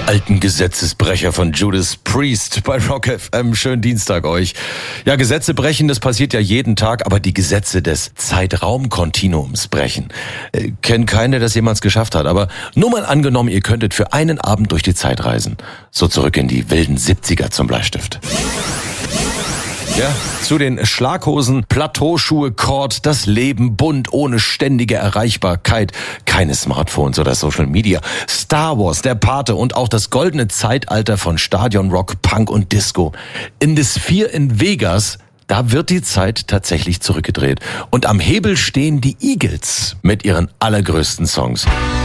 alten Gesetzesbrecher von Judas Priest bei Rock FM. Schönen Dienstag euch. Ja, Gesetze brechen, das passiert ja jeden Tag, aber die Gesetze des Zeitraumkontinuums brechen. Kennt keiner, der das jemals geschafft hat, aber nur mal angenommen, ihr könntet für einen Abend durch die Zeit reisen. So zurück in die wilden 70er zum Bleistift. Ja, zu den Schlaghosen, Plateauschuhe, Kord, das Leben bunt, ohne ständige Erreichbarkeit, keine Smartphones oder Social Media, Star Wars, der Pate und auch das goldene Zeitalter von Stadionrock, Punk und Disco. In The Sphere in Vegas, da wird die Zeit tatsächlich zurückgedreht. Und am Hebel stehen die Eagles mit ihren allergrößten Songs.